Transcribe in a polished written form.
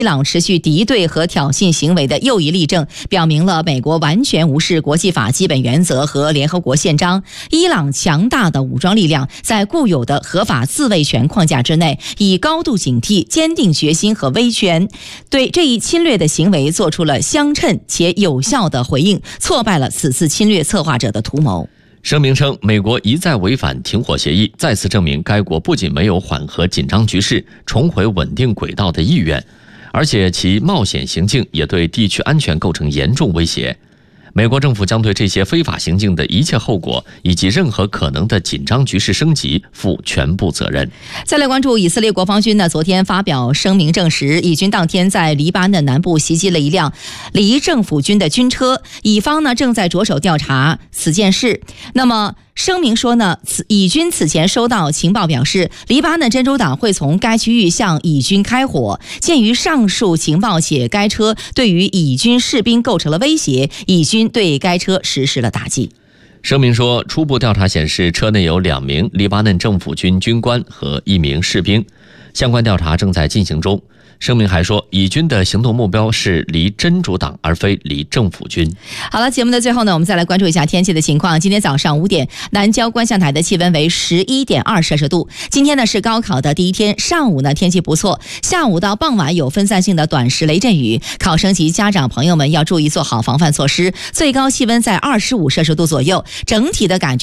伊朗持续敌对和挑衅行为的又一例证，表明了美国完全无视国际法基本原则和联合国宪章。伊朗强大的武装力量在固有的合法自卫权框架之内，以高度警惕、坚定决心和威权，对这一侵略的行为做出了相称且有效的回应，挫败了此次侵略策划者的图谋。 声明称，美国一再违反停火协议，再次证明该国不仅没有缓和紧张局势、重回稳定轨道的意愿，而且其冒险行径也对地区安全构成严重威胁。美国政府将对这些非法行径的一切后果以及任何可能的紧张局势升级负全部责任。 再来关注以色列国防军呢，昨天发表声明证实，以军当天在黎巴嫩南部袭击了一辆黎政府军的军车，以方呢正在着手调查此件事。那么声明说呢，以军此前收到情报表示，黎巴嫩真主党会从该区域向以军开火。鉴于上述情报且该车对于以军士兵构成了威胁，以军对该车实施了打击。 声明说，初步调查显示，车内有2名黎巴嫩政府军军官和1名士兵，相关调查正在进行中。声明还说，以军的行动目标是黎真主党，而非黎政府军。 好了，节目的最后呢，我们再来关注一下天气的情况。今天早上5点，南郊观象台的气温为11.2摄氏度。今天呢是高考的第一天，上午呢天气不错，下午到傍晚有分散性的短时雷阵雨，考生及家长朋友们要注意做好防范措施。最高气温在25摄氏度左右，整体的感觉